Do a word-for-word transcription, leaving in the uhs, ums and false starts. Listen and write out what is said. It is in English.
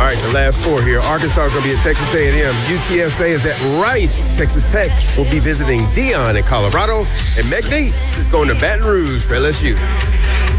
right, the last four here. Arkansas is going to be at Texas A and M. U T S A is at Rice. Texas Tech will be visiting Dion in Colorado. And McNeese is going to Baton Rouge for L S U.